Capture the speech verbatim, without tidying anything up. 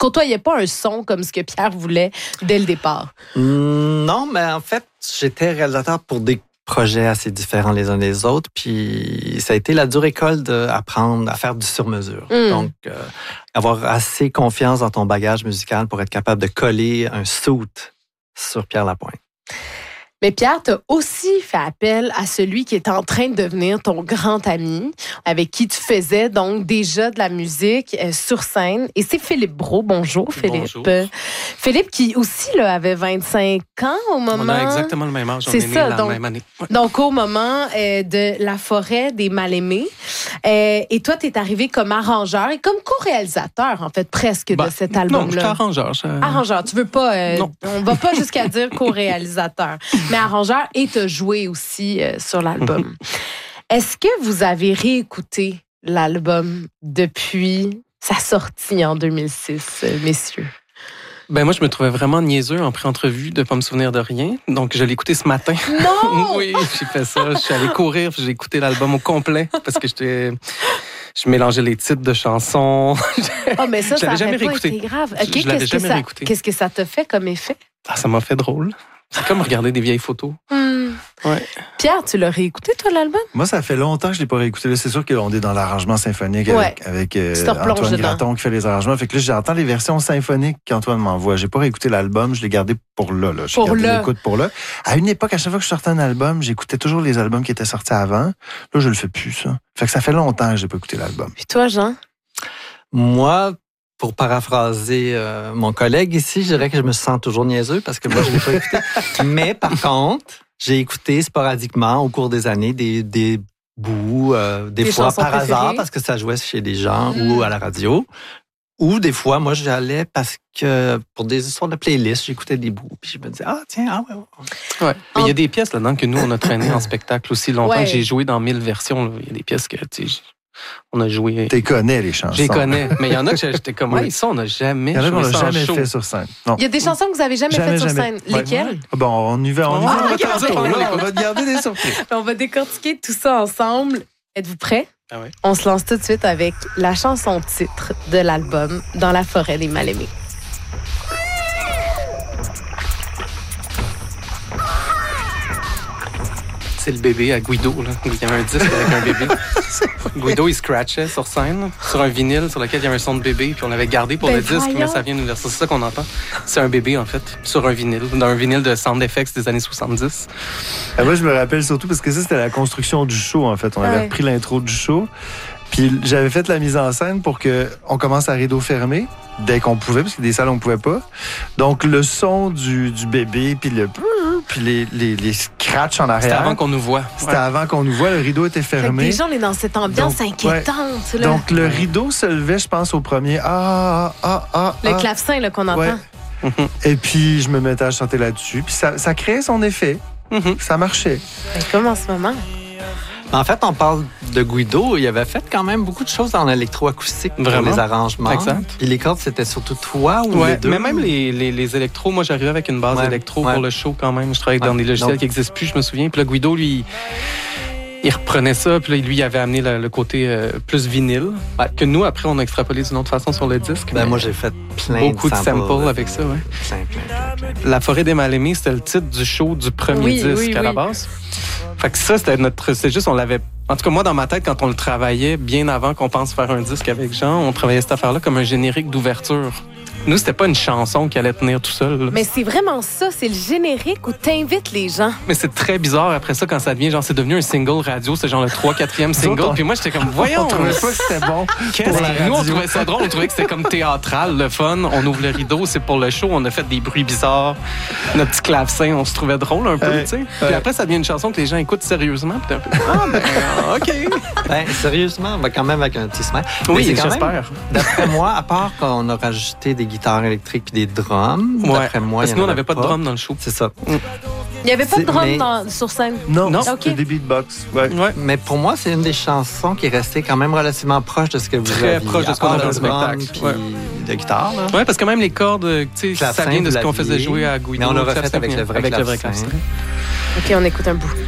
côtoyais pas un son comme ce que Pierre voulait dès le départ. Mmh, non, mais en fait, j'étais réalisateur pour des projets assez différents les uns des autres. Puis ça a été la dure école d'apprendre à faire du sur-mesure. Mm. Donc, euh, avoir assez confiance dans ton bagage musical pour être capable de coller un suit sur Pierre Lapointe. Mais Pierre, tu as aussi fait appel à celui qui est en train de devenir ton grand ami, avec qui tu faisais donc déjà de la musique euh, sur scène. Et c'est Philippe Brault. Bonjour, Philippe. Bonjour. Euh, Philippe qui aussi là, avait vingt-cinq ans au moment... On a exactement le même âge. On c'est est ça, né la donc, même année. Ouais. Donc, au moment euh, de La forêt des mal-aimés. Euh, et toi, tu es arrivé comme arrangeur et comme co-réalisateur, en fait, presque Ben, de cet album-là. Non, je suis arrangeur. Je... Arrangeur. Tu veux pas... Euh, non. On va pas jusqu'à dire co-réalisateur. Mais arrangeur et tu as joué aussi euh, sur l'album. Est-ce que vous avez réécouté l'album depuis sa sortie en deux mille six, euh, messieurs? Ben moi, je me trouvais vraiment niaiseux en pré-entrevue de pas me souvenir de rien. Donc, je l'ai écouté ce matin. Non! Oui, j'ai fait ça. Je suis allé courir, j'ai écouté l'album au complet parce que j'étais... Je mélangeais les titres de chansons. Oh, mais ça, ça n'aurait jamais pas réécouté. été grave. Je, Okay, je l'avais qu'est-ce que jamais ça, réécouté. Qu'est-ce que ça te fait comme effet? Ah, ça m'a fait drôle. C'est comme regarder des vieilles photos. Hmm. Ouais. Pierre, tu l'as réécouté, toi, l'album? Moi, ça fait longtemps que je ne l'ai pas réécouté. Là, c'est sûr qu'on est dans l'arrangement symphonique Ouais. avec, avec euh, Antoine Antoine Graton qui fait les arrangements. Fait que là, j'entends les versions symphoniques qu'Antoine m'envoie. J'ai pas réécouté l'album, je l'ai gardé pour là. là. J'ai pour gardé là. l'écoute pour là. À une époque, à chaque fois que je sortais un album, j'écoutais toujours les albums qui étaient sortis avant. Là, je le fais plus, ça. Fait que ça fait longtemps que j'ai pas écouté l'album. Puis toi, Jean? Moi, pour paraphraser euh, mon collègue ici, je dirais que je me sens toujours niaiseux parce que moi, je ne l'ai pas écouté. Mais par contre, j'ai écouté sporadiquement au cours des années des, des bouts, euh, des, des fois par préférées. hasard parce que ça jouait chez des gens mmh. ou à la radio. Ou des fois, moi, j'allais parce que pour des histoires de playlist, j'écoutais des bouts. Puis je me disais, ah tiens, ah ouais. ouais. Ouais. Mais il y a des pièces là-dedans que nous, on a traînées en spectacle aussi longtemps. Ouais. J'ai joué dans mille versions. Il y a des pièces que, tu sais, on a joué. Tu connais les chansons. Je les connais. Mais il y en a que j'étais comme, ouais, ça, on n'a jamais Il y en a qu'on joué n'a ça en jamais show. fait sur scène. Non. Il y a des chansons que vous avez jamais, Jamais, faites sur jamais. scène. Ouais. Lesquelles? Bon, on y va. On y va. Ah, on va regarde, tantôt, regarde. là. On va te garder des surprises. On va décortiquer tout ça ensemble. Êtes-vous prêts? Ah ouais. On se lance tout de suite avec la chanson titre de l'album Dans la forêt des mal-aimés. C'est le bébé à Guido. Là. Il y avait un disque avec un bébé. Guido, il scratchait sur scène, sur un vinyle sur lequel il y avait un son de bébé, puis on l'avait gardé pour Ben le disque, voyons. mais ça vient nous C'est ça qu'on entend. C'est un bébé, en fait, sur un vinyle, dans un vinyle de sound effects des années soixante-dix. Ah, moi, je me rappelle surtout parce que ça, c'était la construction du show, en fait. On avait Ouais. repris l'intro du show. Puis j'avais fait la mise en scène pour qu'on commence à rideau fermé dès qu'on pouvait, parce que des salles, on pouvait pas. Donc, le son du, du bébé, puis le... puis les, les, les scratchs en arrière. C'était avant qu'on nous voit. C'était Ouais. avant qu'on nous voit. Le rideau était Fait que fermé. déjà, on est dans cette ambiance Donc, inquiétante. Là. Donc, le rideau se levait, je pense, au premier. Ah, ah, ah, le ah. clavecin là, qu'on entend. Ouais. Et puis, je me mettais à chanter là-dessus. Puis, ça, ça créait son effet. Mm-hmm. Ça marchait. Ben, comme en ce moment. En fait, on parle de Guido. Il avait fait quand même beaucoup de choses dans l'électroacoustique pour Vraiment? les arrangements. Exact. Puis les cordes, c'était surtout toi ou Ouais, les deux? mais même les, les, les électros, moi j'arrivais avec une base Ouais, électro ouais. pour le show quand même. Je travaillais dans Ouais. des logiciels Donc- qui n'existent plus, je me souviens. Puis là, Guido, lui, il reprenait ça, puis là, lui, il avait amené le, le côté euh, plus vinyle, Ouais. que nous, après, on a extrapolé d'une autre façon sur le disque. Ben, mais moi, j'ai fait plein beaucoup de samples, samples avec ça, ouais. Plein, plein, plein, plein. La forêt des mal-aimés, c'était le titre du show du premier Oui, disque oui, à la oui. base. Fait que ça, c'était notre. C'est juste, on l'avait. En tout cas, moi, dans ma tête, quand on le travaillait, bien avant qu'on pense faire un disque avec Jean, on travaillait cette affaire-là comme un générique d'ouverture. Nous, c'était pas une chanson qui allait tenir tout seul. là. Mais c'est vraiment ça, c'est le générique où t'invites les gens. Mais c'est très bizarre après ça quand ça devient genre c'est devenu un single radio, c'est genre le trois quatrième single. autres, on- Puis moi j'étais comme voyons. On trouvait pas que c'était bon. Qu'est-ce pour la que- Nous on radio. trouvait ça drôle, on trouvait que c'était comme théâtral, le fun. On ouvre le rideau, c'est pour le show, on a fait des bruits bizarres, notre petit clavecin, on se trouvait drôle un peu, Ouais, tu sais. ouais. Puis après ça devient une chanson que les gens écoutent sérieusement. Puis t'es un peu ah ben ok. Ben, sérieusement, ben, quand même avec un petit smile. Mais Oui, c'est quand même, j'espère. d'après moi, à part qu'on a rajouté des guitares électriques puis des drums, Ouais. d'après moi, Parce il que y nous en on n'avait pas de pas. drum dans le show. C'est ça. Il n'y avait pas de C'est- drum mais- dans- sur scène. Non, Non. c'était Ok. des beatbox. Ouais. Ouais. Mais pour moi, c'est une des chansons qui est restée quand même relativement proche de ce que vous Très aviez. proche de à ce qu'on part avait en le drum spectacle. puis Ouais. de guitare, là. Ouais, parce que même les cordes, tu sais, ça Clavecin, vient de vous ce qu'on l'aviez, faisait jouer à Guido. mais on l'a ça, refait ça avec vient- le vrai avec le vrai clavecin. clavecin. OK, on écoute un bout.